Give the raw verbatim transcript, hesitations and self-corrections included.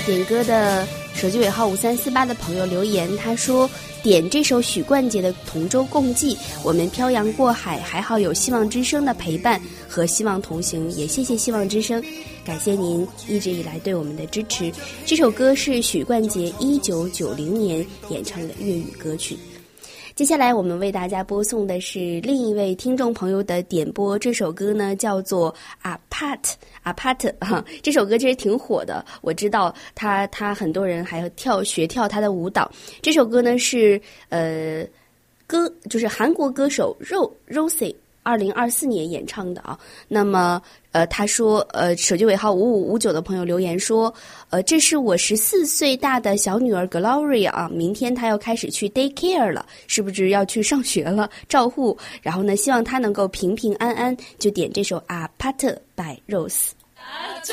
点歌的手机尾号五三四八的朋友留言，他说点这首许冠杰的《同舟共济》，我们漂洋过海，还好有希望之声的陪伴和希望同行，也谢谢希望之声，感谢您一直以来对我们的支持。这首歌是许冠杰一九九零年演唱的粤语歌曲。接下来我们为大家播送的是另一位听众朋友的点播，这首歌呢叫做 Apart Apart 啊，这首歌其实挺火的，我知道他他很多人还要跳学跳他的舞蹈。这首歌呢是呃歌就是韩国歌手 Rosie 二零二四年演唱的啊。那么呃他说呃手机尾号五五五九的朋友留言说，呃这是我十四岁大的小女儿 Gloria 啊，明天她要开始去 daycare 了，是不是要去上学了，照护，然后呢希望她能够平平安安，就点这首 Apart by Rose。